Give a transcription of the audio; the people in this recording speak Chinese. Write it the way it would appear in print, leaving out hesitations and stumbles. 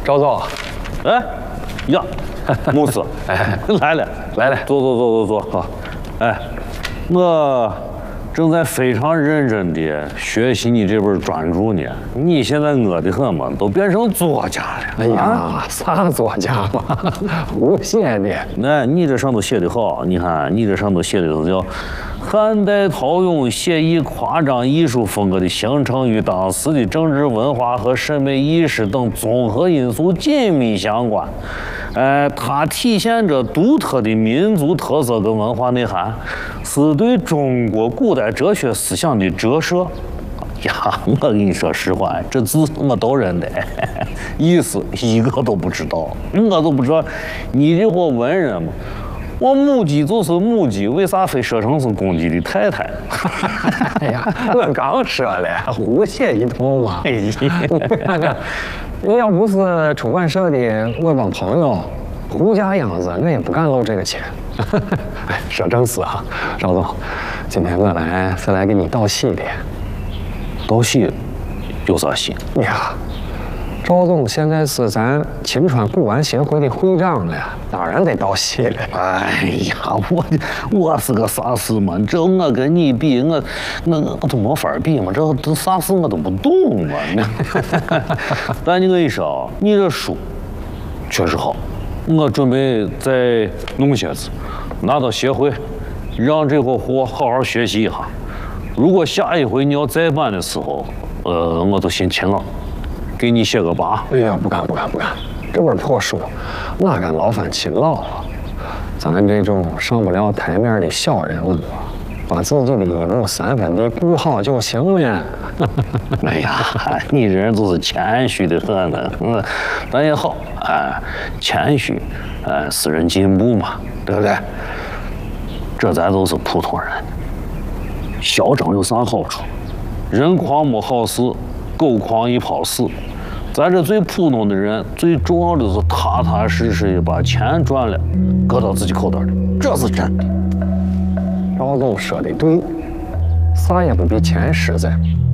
赵总， 哎，呀，牧师，哎，来了，坐，好，哎，我正在非常认真地学习你这本专著呢。你现在饿得很嘛，都变成作家了。 哎呀，啥作家嘛，胡写的。 那你这上头写的好，你看你这上头写的都叫汉代陶俑写以夸张艺术风格的形成与当时的政治文化和审美意识等综合因素紧密相关。它体现着独特的民族特色跟文化内涵，是对中国古代哲学思想的折射。呀，我跟你说实话，这字我都认得，意思一个都不知道，我都不知道。你这伙文人嘛，我母鸡就是母鸡，为啥非说成是公鸡的太太？ 哎呀，我刚说了，胡写一通嘛。哎呀，看看，要不是出版社的我帮朋友胡家样子，我也不敢露这个钱。哎，说正事啊，赵总，今天我来是来给你道喜的。 道喜？有啥喜？ 呀，赵总现在是咱秦川古玩协会的会长了，当然得道喜了。 哎呀，我是个啥事嘛？这我跟你比，我都没法比嘛。这啥事我都不懂嘛。但你跟你说，你这书确实好，我准备再弄些字，拿到协会，让这伙货好好学习一下。如果下一回你要再版的时候，我都姓秦了，给你写个8。 哎呀，不敢，这本破书哪敢劳烦秦老啊？咱这种上不了台面的小人物，把自己的1亩3分地顾好就行了。 哎呀，你这人就是谦虚的很呢。但也好，谦虚，使人进步嘛，对不对？这咱都是普通人。嚣张有啥好处？人狂没好事，狗狂一泡屎。咱这最普通的人，最重要的是踏踏实实的把钱赚了，搁到自己口袋里，这是真的。 赵总说的对，啥也不比钱实在。